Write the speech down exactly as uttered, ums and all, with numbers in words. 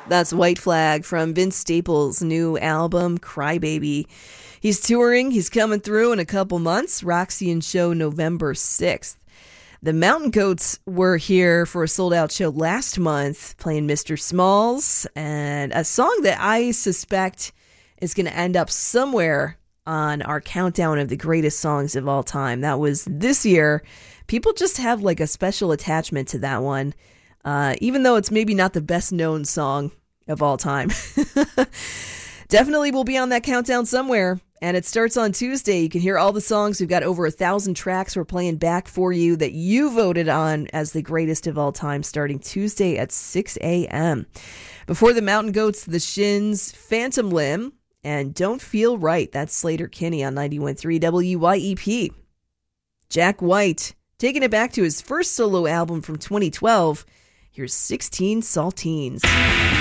That's White Flag from Vince Staples' new album, Crybaby. He's touring. He's coming through in a couple months. Roxy Show November sixth. The Mountain Goats were here for a sold-out show last month, playing Mister Smalls, and a song that I suspect is going to end up somewhere on our countdown of the greatest songs of all time. That was this year. People just have like a special attachment to that one, uh, even though it's maybe not the best-known song of all time. Definitely will be on that countdown somewhere. And it starts on Tuesday. You can hear all the songs. We've got over a thousand tracks we're playing back for you that you voted on as the greatest of all time, starting Tuesday at six a.m. Before the Mountain Goats, the Shins, Phantom Limb, and Don't Feel Right. That's Slater Kinney on ninety-one point three W Y E P. Jack White, taking it back to his first solo album from twenty twelve. Here's sixteen Saltines.